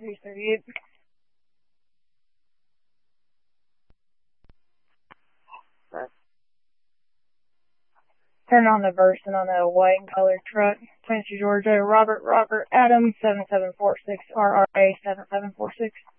338. Turn on the Verson on the white and colored truck. Tennessee, Georgia. Robert Adam 7746 RRA 7746.